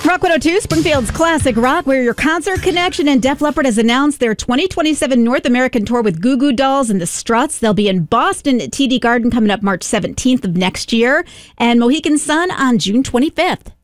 Rock 102, Springfield's classic rock. We're your concert connection, and Def Leppard has announced their 2027 North American tour with Goo Goo Dolls and the Struts. They'll be in Boston at TD Garden coming up March 17th of next year, and Mohegan Sun on June 25th.